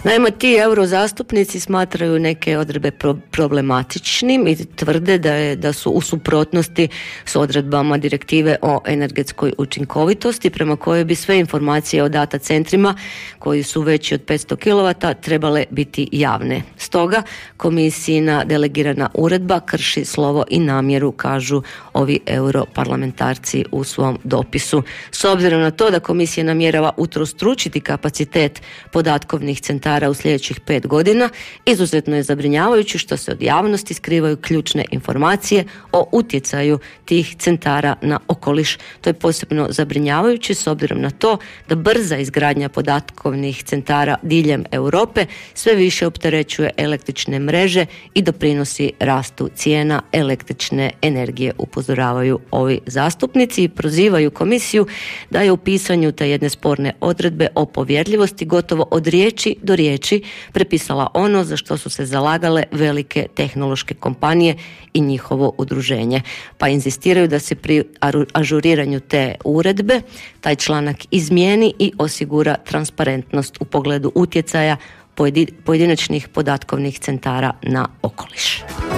Naime, ti eurozastupnici smatraju neke odredbe problematičnim i tvrde da su u suprotnosti s odredbama direktive o energetskoj učinkovitosti, prema kojoj bi sve informacije o data centrima koji su veći od 500 kW trebale biti javne. Stoga komisijina delegirana uredba krši slovo i namjeru, kažu ovi europarlamentarci u svom dopisu. S obzirom na to da komisija namjerava utrostručiti kapacitet podatkovnih centara u sljedećih 5 godina, izuzetno je zabrinjavajuće što se od javnosti skrivaju ključne informacije o utjecaju tih centara na okoliš. To je posebno zabrinjavajuće s obzirom na to da brza izgradnja podatkovnih centara diljem Europe sve više opterećuje električne mreže i doprinosi rastu cijena električne energije, upozoravaju ovi zastupnici i prozivaju komisiju da je u pisanju te jedne sporne odredbe o povjerljivosti gotovo od riječi do riječi prepisala ono za što su se zalagale velike tehnološke kompanije i njihovo udruženje. Pa inzistiraju da se pri ažuriranju te uredbe taj članak izmijeni i osigura transparentnost u pogledu utjecaja pojedinačnih podatkovnih centara na okoliš.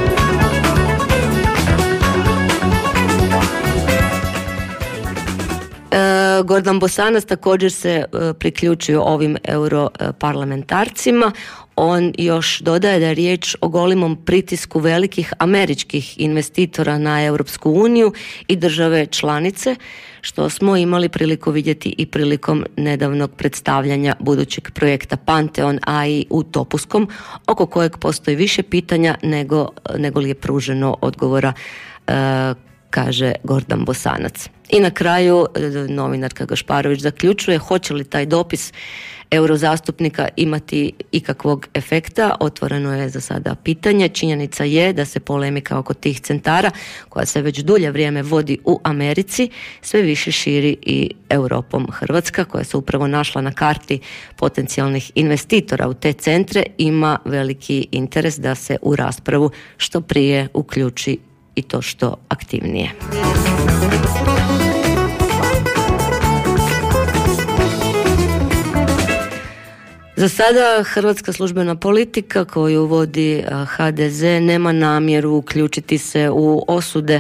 Gordan Bosanac također se priključio ovim europarlamentarcima. On još dodaje da je riječ o golemom pritisku velikih američkih investitora na Europsku uniju i države članice, što smo imali priliku vidjeti i prilikom nedavnog predstavljanja budućeg projekta Pantheon AI u Topuskom, oko kojeg postoji više pitanja nego li je pruženo odgovora, kaže Gordan Bosanac. I na kraju novinarka Gašparović zaključuje hoće li taj dopis eurozastupnika imati ikakvog efekta. Otvoreno je za sada pitanje. Činjenica je da se polemika oko tih centara, koja se već dulje vrijeme vodi u Americi, sve više širi i Europom. Hrvatska, koja se upravo našla na karti potencijalnih investitora u te centre, ima veliki interes da se u raspravu što prije uključi i to što aktivnije. Za sada hrvatska službena politika koju vodi HDZ nema namjeru uključiti se u osude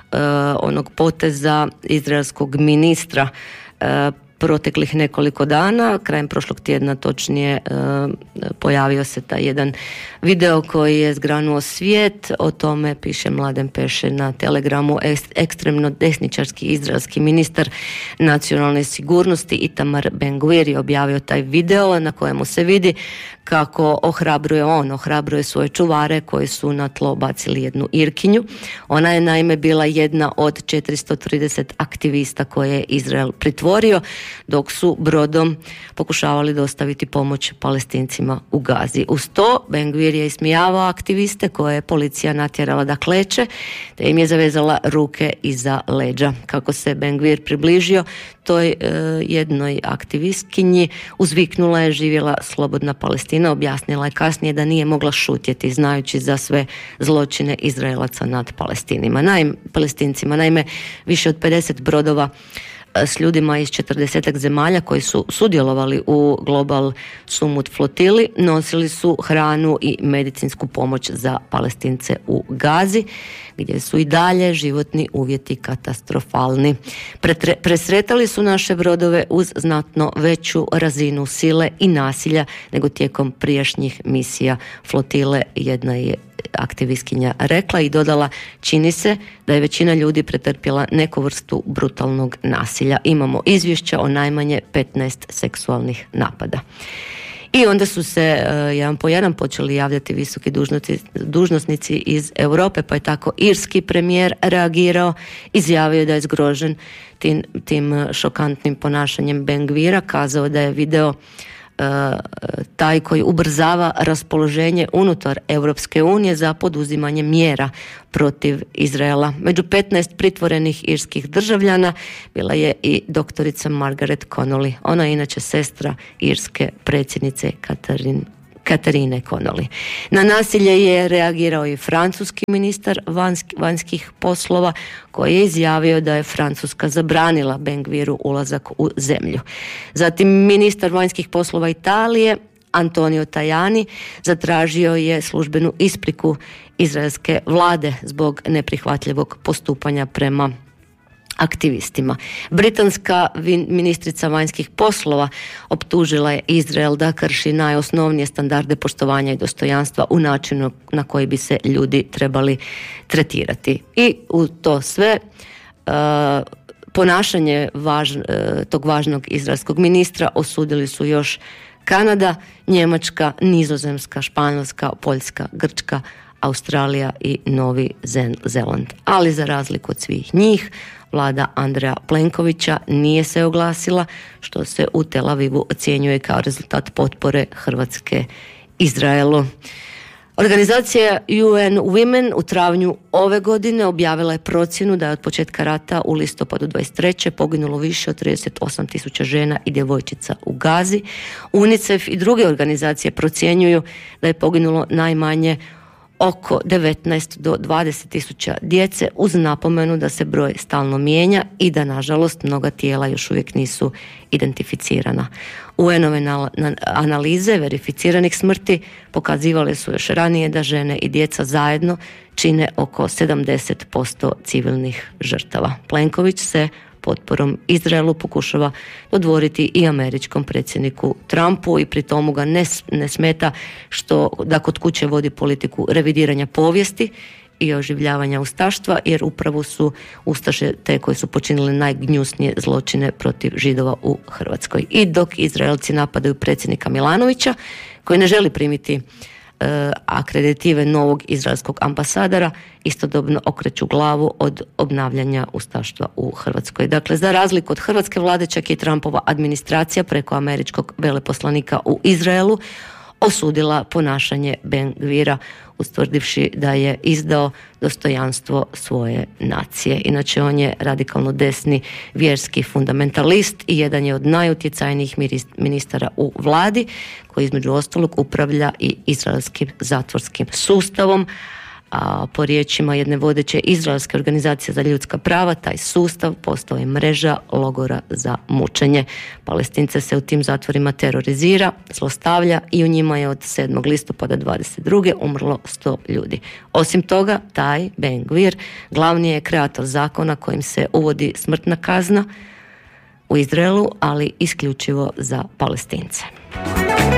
onog poteza izraelskog ministra proteklih nekoliko dana. Krajem prošlog tjedna točnije pojavio se taj jedan video koji je zgranuo svijet. O tome piše Mladen Peše na Telegramu. Ekstremno desničarski izraelski ministar nacionalne sigurnosti Itamar Ben-Gvir je objavio taj video na kojemu se vidi kako ohrabruje svoje čuvare koji su na tlo bacili jednu Irkinju. Ona je naime bila jedna od 430 aktivista koje je Izrael pritvorio dok su brodom pokušavali dostaviti pomoć Palestincima u Gazi. Uz to Ben-Gvir je ismijavao aktiviste koje je policija natjerala da kleče, te im je zavezala ruke iza leđa. Kako se Ben-Gvir približio toj jednoj aktivistkinji, uzviknula je živjela slobodna Palestina, objasnila je kasnije da nije mogla šutjeti znajući za sve zločine Izraelaca nad Palestincima. Naime, više od 50 brodova s ljudima iz 40 zemalja koji su sudjelovali u Global Sumut flotili nosili su hranu i medicinsku pomoć za Palestince u Gazi, gdje su i dalje životni uvjeti katastrofalni. Presretali su naše brodove uz znatno veću razinu sile i nasilja nego tijekom prijašnjih misija flotile, jedna je aktivistkinja rekla i dodala, čini se da je većina ljudi pretrpjela neku vrstu brutalnog nasilja. Imamo izvješća o najmanje 15 seksualnih napada. I onda su se jedan po jedan počeli javljati visoki dužnosnici iz Europe, pa je tako irski premijer reagirao, izjavio da je zgrožen tim šokantnim ponašanjem Ben-Gvira, kazao da je video taj koji ubrzava raspoloženje unutar Europske unije za poduzimanje mjera protiv Izraela. Među 15 pritvorenih irskih državljana bila je i doktorica Margaret Connolly. Ona je inače sestra irske predsjednice Katarine Connolly. Na nasilje je reagirao i francuski ministar vanjskih poslova koji je izjavio da je Francuska zabranila Ben-Gviru ulazak u zemlju. Zatim ministar vanjskih poslova Italije Antonio Tajani zatražio je službenu ispriku izraelske vlade zbog neprihvatljivog postupanja prema aktivistima. Britanska ministrica vanjskih poslova optužila je Izrael da krši najosnovnije standarde poštovanja i dostojanstva u načinu na koji bi se ljudi trebali tretirati. I u to sve ponašanje tog važnog izraelskog ministra osudili su još Kanada, Njemačka, Nizozemska, Španjolska, Poljska, Grčka, Australija i Novi Zeland. Ali za razliku od svih njih, vlada Andreja Plenkovića nije se oglasila, što se u Tel Avivu ocjenjuje kao rezultat potpore Hrvatske Izraelu. Organizacija UN Women u travnju ove godine objavila je procjenu da je od početka rata u listopadu 23. poginulo više od 38.000 žena i djevojčica u Gazi. UNICEF i druge organizacije procjenjuju da je poginulo najmanje oko 19 do 20.000 djece, uz napomenu da se broj stalno mijenja i da nažalost mnoga tijela još uvijek nisu identificirana. UN-ove analize verificiranih smrti pokazivale su još ranije da žene i djeca zajedno čine oko 70% civilnih žrtava. Plenković se potporom Izraelu pokušava dodvoriti i američkom predsjedniku Trumpu i pri tomu ga ne smeta što da kod kuće vodi politiku revidiranja povijesti i oživljavanja ustaštva, jer upravo su ustaše te koje su počinile najgnjusnije zločine protiv Židova u Hrvatskoj. I dok Izraelci napadaju predsjednika Milanovića, koji ne želi primiti akreditive novog izraelskog ambasadora, istodobno okreću glavu od obnavljanja ustaštva u Hrvatskoj. Dakle, za razliku od hrvatske vlade, čak i Trumpova administracija preko američkog veleposlanika u Izraelu osudila ponašanje Ben-Gvira, ustvrdivši da je izdao dostojanstvo svoje nacije. Inače, on je radikalno desni vjerski fundamentalist i jedan je od najutjecajnijih ministara u vladi, koji između ostalog upravlja i izraelskim zatvorskim sustavom. A po riječima jedne vodeće izraelske organizacije za ljudska prava, taj sustav postao je mreža logora za mučenje. Palestince se u tim zatvorima terorizira, zlostavlja i u njima je od 7. listopada 22. umrlo 100 ljudi. Osim toga, taj Ben-Gvir glavni je kreator zakona kojim se uvodi smrtna kazna u Izraelu, ali isključivo za Palestince.